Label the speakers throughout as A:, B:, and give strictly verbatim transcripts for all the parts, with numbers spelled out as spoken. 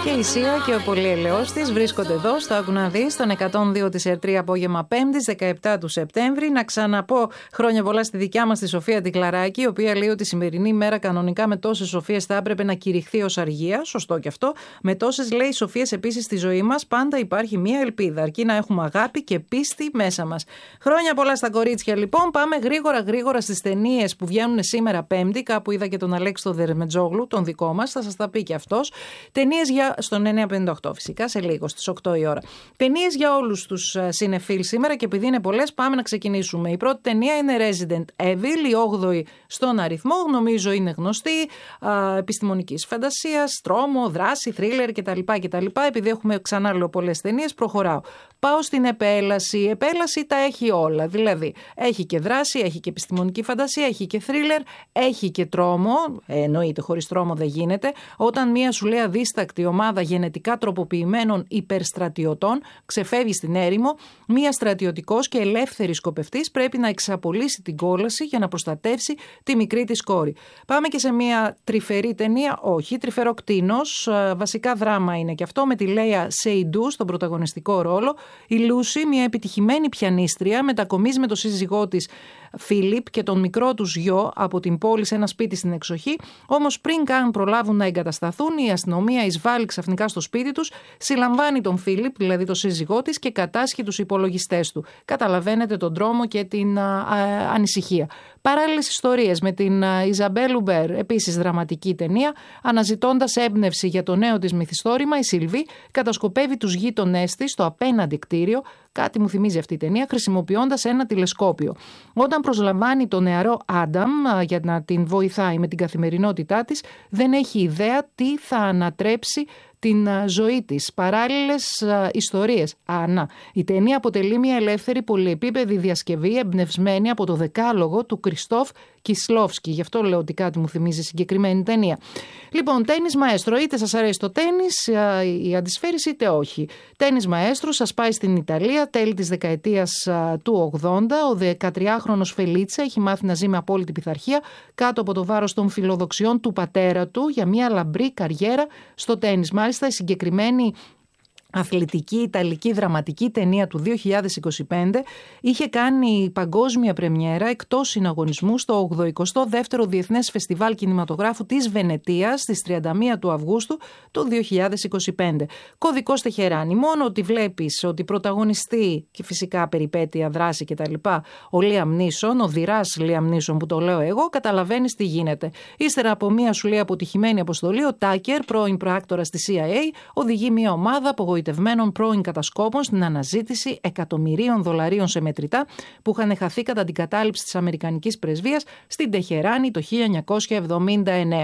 A: Και η Σία και ο πολυελαιός της βρίσκονται εδώ στο Άκου να δεις, στον εκατόν δύο της ΕΡΤ απόγευμα Πέμπτης, δεκαεπτά του Σεπτέμβρη. Να ξαναπώ χρόνια πολλά στη δικιά μας τη Σοφία την Κλαράκη, η οποία λέει ότι η σημερινή μέρα κανονικά με τόσες σοφίες θα έπρεπε να κηρυχθεί ως αργία. Σωστό και αυτό. Με τόσες, λέει, σοφίες επίσης στη ζωή μας, πάντα υπάρχει μία ελπίδα, αρκεί να έχουμε αγάπη και πίστη μέσα μας. Χρόνια πολλά στα κορίτσια, λοιπόν. Πάμε γρήγορα γρήγορα στις ταινίες που βγαίνουν σήμερα Πέμπτη. Κάπου είδα και τον Αλέξη τον Δερμετζόγλου, τον δικό μας, θα σας τα πει και αυτός. Ταινίες για. Στον εννιά πενήντα οκτώ, φυσικά, σε λίγο, στις οκτώ η ώρα. Ταινίες για όλους τους συνεφίλ σήμερα και επειδή είναι πολλές, πάμε να ξεκινήσουμε. Η πρώτη ταινία είναι Resident Evil, η όγδοη στον αριθμό. Νομίζω είναι γνωστή, α, επιστημονικής φαντασίας, τρόμο, δράση, θρίλερ κτλ. κτλ. Επειδή έχουμε ξανά λέω πολλές ταινίες, προχωράω. Πάω στην επέλαση. Η επέλαση τα έχει όλα. Δηλαδή, έχει και δράση, έχει και επιστημονική φαντασία, έχει και θρίλερ, έχει και τρόμο. Ε, εννοείται, χωρίς τρόμο δεν γίνεται. Όταν μία σου λέει αδίστακτη ομάδα γενετικά τροποποιημένων υπερστρατιωτών ξεφεύγει στην έρημο, μία στρατιωτικός και ελεύθερη σκοπευτής πρέπει να εξαπολύσει την κόλαση για να προστατεύσει τη μικρή της κόρη. Πάμε και σε μία τρυφερή ταινία, όχι, τρυφερό κτήνος, βασικά δράμα είναι και αυτό, με τη Λέια Σέιντου στον πρωταγωνιστικό ρόλο. Η Λούση, μια επιτυχημένη πιανίστρια, μετακομίζει με τον σύζυγό της Φίλιπ και τον μικρό τους γιο από την πόλη σε ένα σπίτι στην εξοχή. Όμως πριν καν προλάβουν να εγκατασταθούν, η αστυνομία εισβάλλει ξαφνικά στο σπίτι τους, συλλαμβάνει τον Φίλιπ, δηλαδή τον σύζυγό της, και κατάσχει τους υπολογιστές του. Καταλαβαίνετε τον τρόμο και την α, α, ανησυχία. Παράλληλες ιστορίες με την Ιζαμπέλ Ουμπέρ, επίσης δραματική ταινία, αναζητώντας έμπνευση για το νέο της μυθιστόρημα, η Σιλβί κατασκοπεύει τους γείτονές της στο απέναντι κτίριο, κάτι μου θυμίζει αυτή η ταινία, χρησιμοποιώντας ένα τηλεσκόπιο. Όταν προσλαμβάνει τον νεαρό Άνταμ για να την βοηθάει με την καθημερινότητά της, δεν έχει ιδέα τι θα ανατρέψει την ζωή της. Παράλληλες α, ιστορίες. Α, να. Η ταινία αποτελεί μια ελεύθερη πολυεπίπεδη διασκευή εμπνευσμένη από το δεκάλογο του Κριστόφ Κισλόφσκι. Γι' αυτό λέω ότι κάτι μου θυμίζει συγκεκριμένη ταινία. Λοιπόν, τένις μαέστρο. Είτε σας αρέσει το τένις, α, η αντισφαίριση, είτε όχι. Τένις μαέστρο σας πάει στην Ιταλία τέλη της δεκαετίας α, του ογδόντα. Ο δεκατριάχρονος Φελίτσα έχει μάθει να ζει με απόλυτη πειθαρχία κάτω από το βάρος των φιλοδοξιών του πατέρα του για μια λαμπρή καριέρα στο τένις. Μάλιστα, η συγκεκριμένη αθλητική ιταλική δραματική ταινία του δύο χιλιάδες είκοσι πέντε είχε κάνει παγκόσμια πρεμιέρα εκτός συναγωνισμού στο ογδοηκοστό δεύτερο Διεθνές Φεστιβάλ Κινηματογράφου της Βενετίας στις τριάντα μία του Αυγούστου του δύο χιλιάδες είκοσι πέντε. Κωδικός Τεχεράνη. Μόνο ότι βλέπεις ότι πρωταγωνιστεί και φυσικά περιπέτεια, δράση κτλ. Ο Λίαμ Νίσον, ο δειράς Λίαμ Νίσον που το λέω εγώ, καταλαβαίνεις τι γίνεται. Ύστερα από μία σου λέει αποτυχημένη αποστολή, ο Τάκερ, πρώην πράκτορας της σι άι έι, οδηγεί μία ομάδα απογοητευμένων πρώην κατασκόπων στην αναζήτηση εκατομμυρίων δολαρίων σε μετρητά που είχαν χαθεί κατά την κατάληψη της Αμερικανικής πρεσβείας στην Τεχεράνη το χίλια εννιακόσια εβδομήντα εννέα.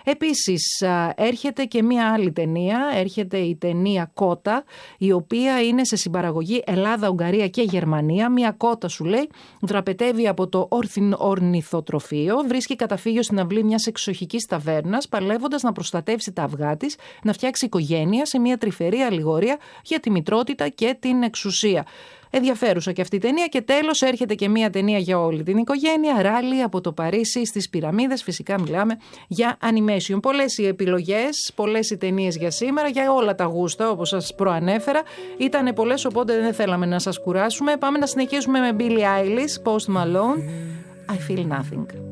A: Επίσης έρχεται και μία άλλη ταινία, έρχεται η ταινία Κότα, η οποία είναι σε συμπαραγωγή Ελλάδα, Ουγγαρία και Γερμανία. Μία κότα σου λέει δραπετεύει από το ορνηθοτροφείο, βρίσκει καταφύγιο στην αυλή μιας εξοχικής ταβέρνας, παλεύοντας να προστατεύσει τα αυγά της, να φτιάξει οικογένεια σε μια τρυφερή αλληγορία για τη μητρότητα και την εξουσία. Ενδιαφέρουσα και αυτή η ταινία. Και τέλος έρχεται και μία ταινία για όλη την οικογένεια, Ράλι από το Παρίσι στις Πυραμίδες. Φυσικά μιλάμε για animation. Πολλές οι επιλογές, πολλές οι ταινίες για σήμερα, για όλα τα γούστα όπως σας προανέφερα. Ήτανε πολλές, οπότε δεν θέλαμε να σας κουράσουμε. Πάμε να συνεχίσουμε με Billie Eilish, Post Malone, I Feel Nothing.